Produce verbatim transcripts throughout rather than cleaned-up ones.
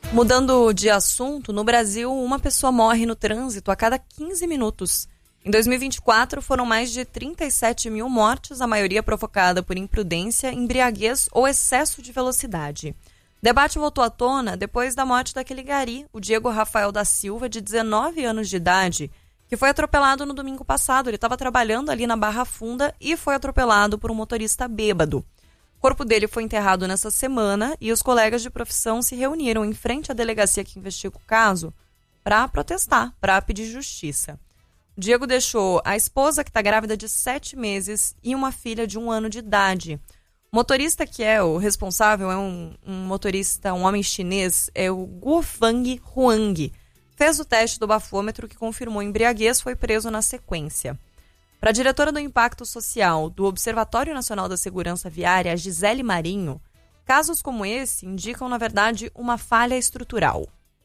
Mudando de assunto, no Brasil, uma pessoa morre no trânsito a cada quinze minutos. Em dois mil e vinte e quatro, foram mais de trinta e sete mil mortes, a maioria provocada por imprudência, embriaguez ou excesso de velocidade. O debate voltou à tona depois da morte daquele gari, o Diego Rafael da Silva, de dezenove anos de idade, que foi atropelado no domingo passado. Ele estava trabalhando ali na Barra Funda e foi atropelado por um motorista bêbado. O corpo dele foi enterrado nessa semana e os colegas de profissão se reuniram em frente à delegacia que investiga o caso para protestar, para pedir justiça. O Diego deixou a esposa, que está grávida de sete meses, e uma filha de um ano de idade. O motorista que é o responsável é um, um motorista, um homem chinês, é o Guofeng Huang. Fez o teste do bafômetro que confirmou embriaguez, foi preso na sequência. Para a diretora do Impacto Social do Observatório Nacional da Segurança Viária, Gisele Marinho, casos como esse indicam, na verdade, uma falha estrutural.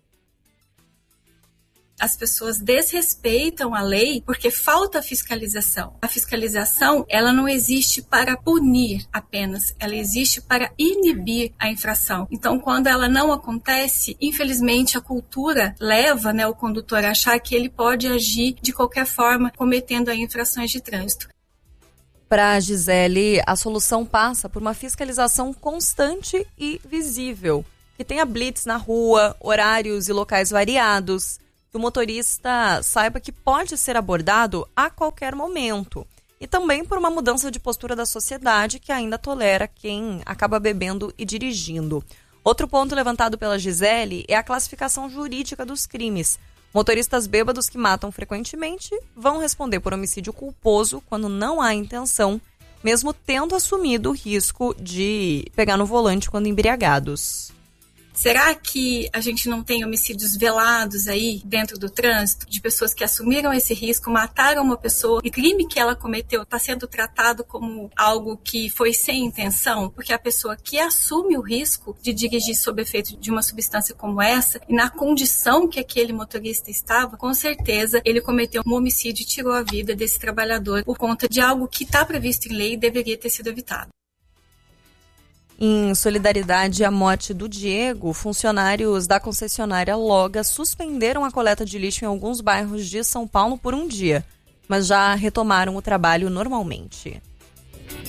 As pessoas desrespeitam a lei porque falta fiscalização. A fiscalização, ela não existe para punir apenas, ela existe para inibir a infração. Então, quando ela não acontece, infelizmente a cultura leva, né, o condutor a achar que ele pode agir de qualquer forma, cometendo aí infrações de trânsito. Para a Gisele, a solução passa por uma fiscalização constante e visível, que tenha blitz na rua, horários e locais variados, que o motorista saiba que pode ser abordado a qualquer momento. E também por uma mudança de postura da sociedade que ainda tolera quem acaba bebendo e dirigindo. Outro ponto levantado pela Gisele é a classificação jurídica dos crimes. Motoristas bêbados que matam frequentemente vão responder por homicídio culposo quando não há intenção, mesmo tendo assumido o risco de pegar no volante quando embriagados. Será que a gente não tem homicídios velados aí dentro do trânsito, de pessoas que assumiram esse risco, mataram uma pessoa e o crime que ela cometeu está sendo tratado como algo que foi sem intenção? Porque a pessoa que assume o risco de dirigir sob efeito de uma substância como essa, e na condição que aquele motorista estava, com certeza ele cometeu um homicídio e tirou a vida desse trabalhador por conta de algo que está previsto em lei e deveria ter sido evitado. Em solidariedade à morte do Diego, funcionários da concessionária Loga suspenderam a coleta de lixo em alguns bairros de São Paulo por um dia, mas já retomaram o trabalho normalmente.